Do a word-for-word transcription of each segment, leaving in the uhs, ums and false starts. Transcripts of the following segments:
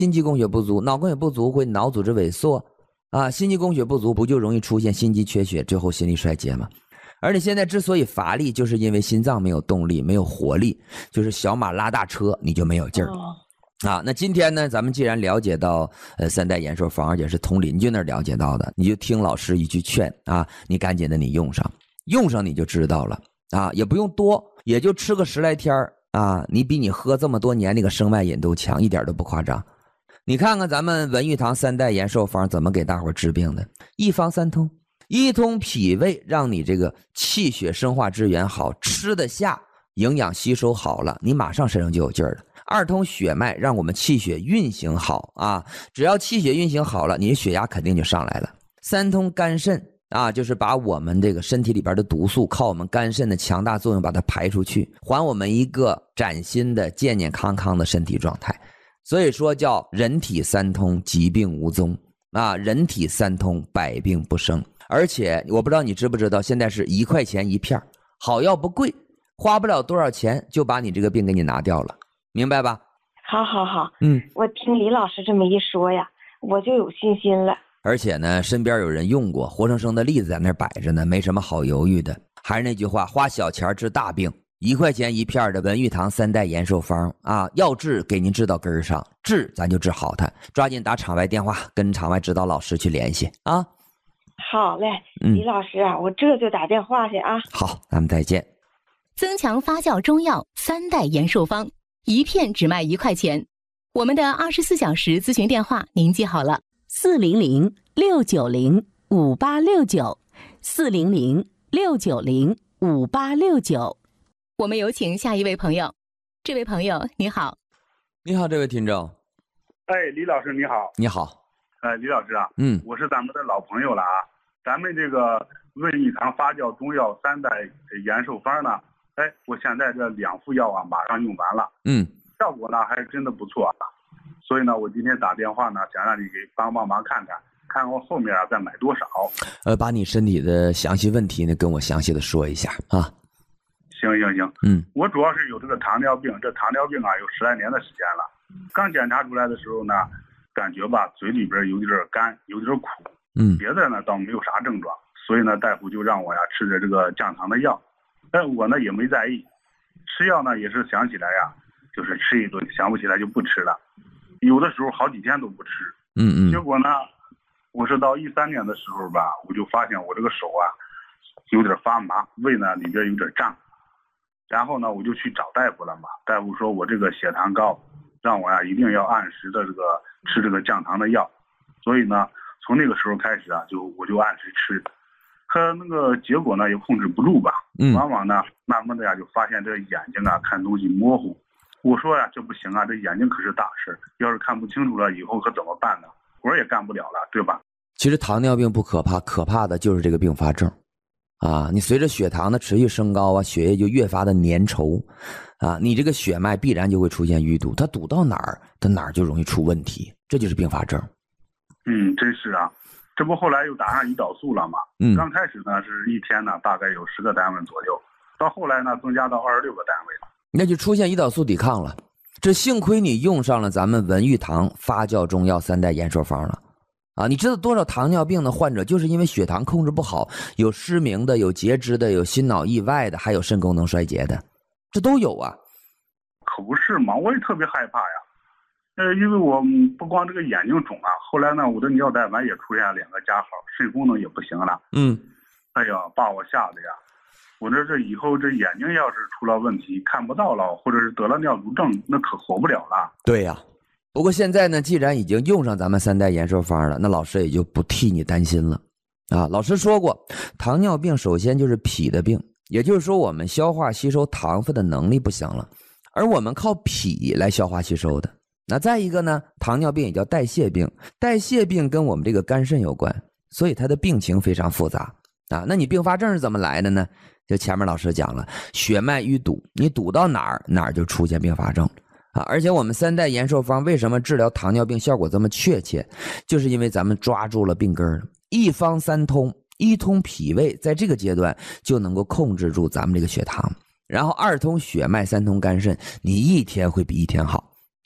心肌供血不足，脑供血不足会脑组织萎缩啊，心肌供血不足不就容易出现心肌缺血，最后心力衰竭吗？而你现在之所以乏力，就是因为心脏没有动力，没有活力，就是小马拉大车，你就没有劲儿。哦啊，那今天呢，咱们既然了解到呃三代延寿方，而且是从邻居那儿了解到的，你就听老师一句劝啊，你赶紧的你用上，用上你就知道了啊，也不用多，也就吃个十来天啊，你比你喝这么多年那个生脉饮都强，一点都不夸张。你看看咱们文玉堂三代延寿方怎么给大伙治病的，一方三通，一通脾胃，让你这个气血生化之源好，吃得下，营养吸收好了，你马上身上就有劲儿了。二通血脉，让我们气血运行好啊，只要气血运行好了，你的血压肯定就上来了。三通肝肾啊，就是把我们这个身体里边的毒素靠我们肝肾的强大作用把它排出去，还我们一个崭新的健健康康的身体状态。所以说叫人体三通，疾病无踪啊，人体三通，百病不生。而且我不知道你知不知道，现在是一块钱一片，好药不贵，花不了多少钱就把你这个病给你拿掉了。明白吧？ 好好好， 嗯， 我听李老师这么一说呀，我就有信心了。 而且呢，身边有人用过，活生生的例子在那摆着呢，没什么好犹豫的。还是那句话，花小钱治大病，一块钱一片的文玉堂三代延寿方啊，要治给您治到根儿上，治咱就治好它。抓紧打场外电话，跟场外指导老师去联系啊。 好嘞，李老师啊，嗯、我这就打电话去啊。 好，咱们再见。 增强发酵中药三代延寿方。一片只卖一块钱，我们的二十四小时咨询电话您记好了： 四零零六九零五八六九，四零零六九零五八六九。 我们有请下一位朋友。这位朋友你好。 你好，这位听众。 哎，李老师你好。 你好。 哎，李老师啊， 嗯， 我是咱们的老朋友了啊。咱们这个文玉堂发酵中药三代延寿方呢。哎，我现在这两副药啊，马上用完了， 嗯， 效果呢还是真的不错啊。所以呢，我今天打电话呢，想让你给帮帮忙看看，看看我后面啊再买多少。 呃，把你身体的详细问题呢，跟我详细的说一下啊。 行行行， 嗯， 我主要是有这个糖尿病，这糖尿病啊有十来年的时间了。刚检查出来的时候呢，感觉吧嘴里边有点干，有点苦， 嗯， 别的呢倒没有啥症状，所以呢大夫就让我呀吃着这个降糖的药。但我呢也没在意，吃药呢也是想起来呀，就是吃一顿，想不起来就不吃了，有的时候好几天都不吃。 嗯嗯。 结果呢，我是到一三年的时候吧，我就发现我这个手啊有点发麻，胃呢里边有点胀，然后呢我就去找大夫了嘛，大夫说我这个血糖高，让我呀一定要按时的这个吃这个降糖的药，所以呢从那个时候开始啊，就我就按时吃。可那个结果呢也控制不住吧， 嗯， 往往呢慢慢的呀就发现这眼睛啊看东西模糊。我说呀这不行啊，这眼睛可是大事，要是看不清楚了以后可怎么办呢？活也干不了了，对吧？ 其实糖尿病不可怕，可怕的就是这个并发症啊！你随着血糖的持续升高啊，血液就越发的粘稠啊，你这个血脉必然就会出现淤堵，它堵到哪儿，它哪儿就容易出问题，这就是并发症。 嗯，真是啊。这不后来又打上胰岛素了嘛？ 嗯， 刚开始呢是一天呢大概有十个单位左右，到后来呢增加到二十六个单位了， 那就出现胰岛素抵抗了。这幸亏你用上了咱们文玉堂发酵中药三代延寿方了啊！你知道多少糖尿病的患者就是因为血糖控制不好，有失明的，有截肢的，有心脑意外的，还有肾功能衰竭的，这都有啊。 可不是嘛，我也特别害怕呀。呃，因为我不光这个眼睛肿啊，后来呢，我的尿袋丸也出现两个加号，肾功能也不行了。 嗯， 哎呀，把我吓得呀！我这这以后这眼睛要是出了问题，看不到了，或者是得了尿毒症，那可活不了了。 对呀，不过现在呢，既然已经用上咱们三代延寿方了，那老师也就不替你担心了啊。老师说过，糖尿病首先就是脾的病，也就是说我们消化吸收糖分的能力不行了，而我们靠脾来消化吸收的。那再一个呢，糖尿病也叫代谢病，代谢病跟我们这个肝肾有关，所以它的病情非常复杂啊。那你并发症是怎么来的呢？就前面老师讲了，血脉淤堵，你堵到哪儿哪儿就出现并发症啊。而且我们三代延寿方为什么治疗糖尿病效果这么确切，就是因为咱们抓住了病根儿，一方三通，一通脾胃，在这个阶段就能够控制住咱们这个血糖，然后二通血脉，三通肝肾，你一天会比一天好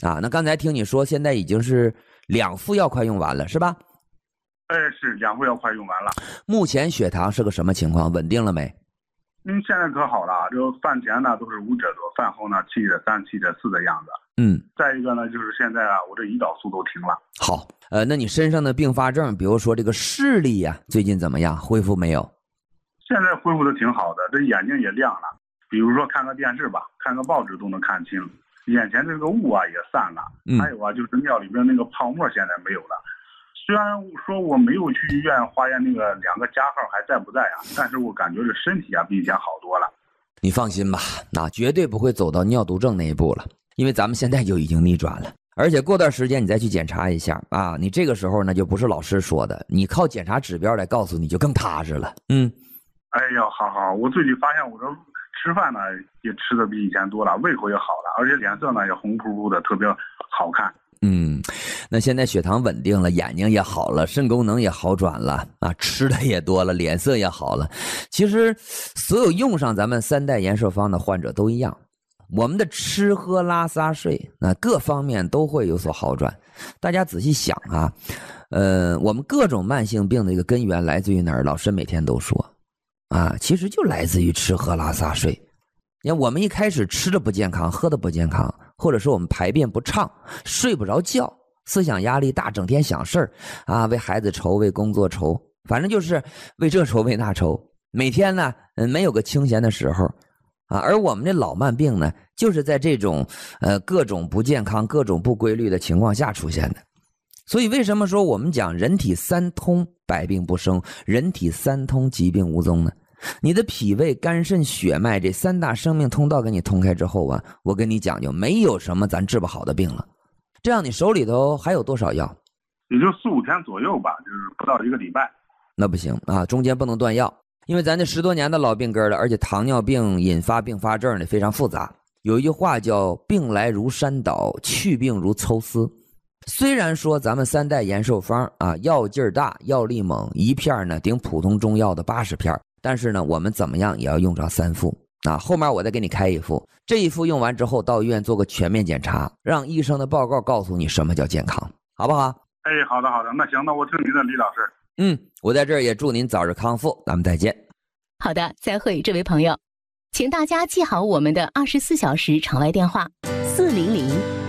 啊。那刚才听你说，现在已经是两副药快用完了，是吧？ 哎，是两副药快用完了。 目前血糖是个什么情况？稳定了没？ 嗯，现在可好了，就饭前呢都是五点多，饭后呢七点三、七点四的样子。 嗯， 再一个呢，就是现在啊，我这胰岛素都停了。 好，呃，那你身上的并发症，比如说这个视力呀、啊，最近怎么样？恢复没有？ 现在恢复的挺好的，这眼睛也亮了。比如说看个电视吧，看个报纸都能看清，眼前这个雾啊也散了。嗯、还有啊，就是尿里边那个泡沫现在没有了。虽然说我没有去医院化验那个两个加号还在不在啊，但是我感觉这身体啊比以前好多了。 你放心吧，那绝对不会走到尿毒症那一步了，因为咱们现在就已经逆转了。而且过段时间你再去检查一下啊，你这个时候呢就不是老师说的，你靠检查指标来告诉你就更踏实了。嗯， 哎呀，好好，我最近发现我这吃饭呢也吃的比以前多了，胃口也好了，而且脸色呢也红扑扑的，特别好看。 嗯，那现在血糖稳定了，眼睛也好了，肾功能也好转了啊，吃的也多了，脸色也好了。其实所有用上咱们三代延寿方的患者都一样，我们的吃喝拉撒睡那各方面都会有所好转。大家仔细想啊，呃，我们各种慢性病的一个根源来自于哪儿？老师每天都说啊，其实就来自于吃喝拉撒睡。你看我们一开始吃的不健康，喝的不健康，或者说我们排便不畅，睡不着觉，思想压力大，整天想事儿啊，为孩子愁，为工作愁，反正就是为这愁为那愁，每天呢嗯没有个清闲的时候啊。而我们这老慢病呢，就是在这种呃各种不健康、各种不规律的情况下出现的。所以为什么说我们讲人体三通百病不生，人体三通疾病无踪呢？你的脾胃肝肾血脉这三大生命通道给你通开之后啊，我跟你讲究，没有什么咱治不好的病了。这样你手里头还有多少药？ 也就四五天左右吧，就是不到一个礼拜。 那不行啊，中间不能断药，因为咱这十多年的老病根了，而且糖尿病引发并发症呢非常复杂。有一句话叫病来如山倒，去病如抽丝。虽然说咱们三代延寿方啊，药劲儿大，药力猛，一片呢顶普通中药的八十片，但是呢，我们怎么样也要用上三副啊。后面我再给你开一副，这一副用完之后，到医院做个全面检查，让医生的报告告诉你什么叫健康，好不好？ 哎，好的好的，那行，那我听您的，李老师。 嗯，我在这儿也祝您早日康复，咱们再见。 好的，再会，这位朋友，请大家记好我们的二十四小时场外电话： 四零零